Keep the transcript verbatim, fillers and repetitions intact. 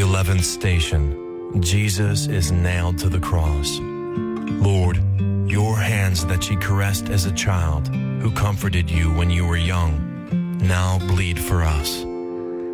eleventh station. Jesus is nailed to the cross. Lord, your hands that ye caressed as a child, who comforted you when you were young, now bleed for us.